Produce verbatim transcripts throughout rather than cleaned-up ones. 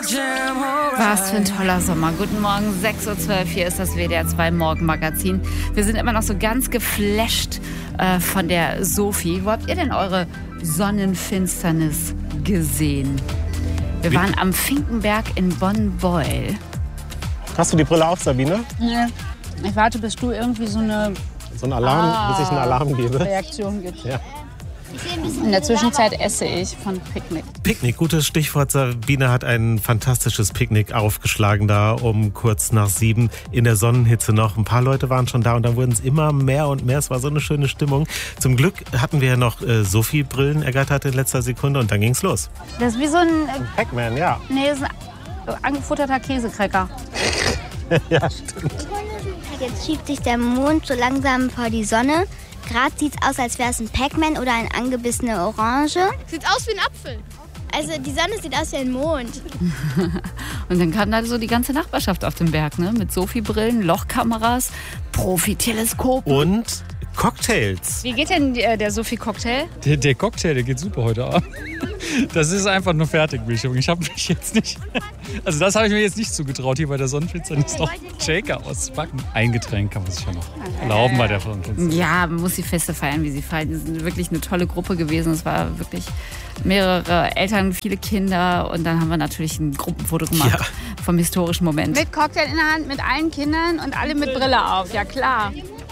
Was für ein toller Sommer. Guten Morgen, sechs Uhr zwölf, hier ist das W D R zwei Morgenmagazin. Wir sind immer noch so ganz geflasht äh, von der Sophie. Wo habt ihr denn eure Sonnenfinsternis gesehen? Wir waren am Finkenberg in Bonn-Beuel. Hast du die Brille auf, Sabine? Nee. Ich warte, bis du irgendwie so eine So ein Alarm, Ah. bis ich einen Alarm gebe. Reaktion gibst. Ja. In der Zwischenzeit esse ich von Picknick. Picknick, gutes Stichwort. Sabine hat ein fantastisches Picknick aufgeschlagen da um kurz nach sieben in der Sonnenhitze noch. Ein paar Leute waren schon da und dann wurden es immer mehr und mehr. Es war so eine schöne Stimmung. Zum Glück hatten wir ja noch äh, Sophie-Brillen ergattert in letzter Sekunde und dann ging's los. Das ist wie so ein, Pac-Man, ja. nee, das ist ein angefutterter Käsekrecker. Ja, stimmt. Jetzt schiebt sich der Mond so langsam vor die Sonne. Gerade sieht es aus, als wäre es ein Pac-Man oder eine angebissene Orange. Sieht aus wie ein Apfel. Also die Sonne sieht aus wie ein Mond. Und dann kam da so die ganze Nachbarschaft auf den Berg, ne? Mit Sophie-Brillen, Lochkameras, Profi-Teleskopen. Und Cocktails. Wie geht denn äh, der Sophie-Cocktail? Der, der Cocktail, der geht super heute Abend. Das ist einfach nur Fertigmischung. Ich habe mich jetzt nicht, also das habe ich mir jetzt nicht zugetraut, hier bei der Sonnenfinsternis noch Shaker auszupacken. Ein Getränk kann man sich ja noch erlauben bei der Sonnenfinsternis. Ja, man muss die Feste feiern, wie sie feiern. Die sind wirklich eine tolle Gruppe gewesen. Es war wirklich mehrere Eltern, viele Kinder. Und dann haben wir natürlich ein Gruppenfoto gemacht Ja. vom historischen Moment. Mit Cocktail in der Hand, mit allen Kindern und alle mit Brille auf. Ja, klar.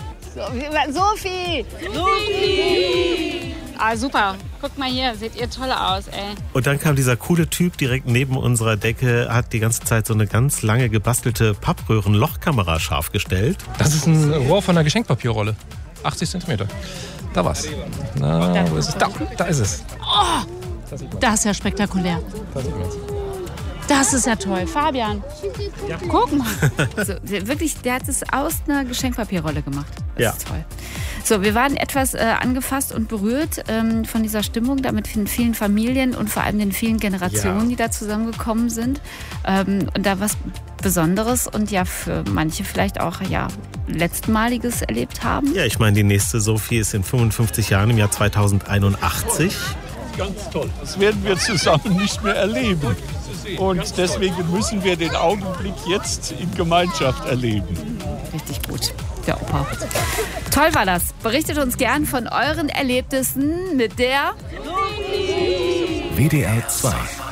Sophie! Sophie! Ah, super. Guckt mal hier, seht ihr toll aus, ey. Und dann kam dieser coole Typ direkt neben unserer Decke, hat die ganze Zeit so eine ganz lange gebastelte Pappröhren-Lochkamera scharf gestellt. Das ist ein Rohr von einer Geschenkpapierrolle. achtzig Zentimeter. Da war's. Na, wo ist es? Da, da ist es. Das ist ja spektakulär. Da sieht man's. Das ist ja toll. Fabian, guck mal. Also, der, wirklich, der hat es aus einer Geschenkpapierrolle gemacht. Das Ja. ist toll. So, wir waren etwas äh, angefasst und berührt ähm, von dieser Stimmung, da mit vielen, vielen Familien und vor allem den vielen Generationen, Ja. die da zusammengekommen sind. Ähm, und da was Besonderes und ja für manche vielleicht auch ja letztmaliges erlebt haben. Ja, ich meine, die nächste Sophie ist in fünfundfünfzig Jahren im Jahr zweitausendeinundachtzig. Ganz toll. Das werden wir zusammen nicht mehr erleben. Und deswegen müssen wir den Augenblick jetzt in Gemeinschaft erleben. Richtig gut, der Opa. Toll war das. Berichtet uns gern von euren Erlebnissen mit der W D R zwei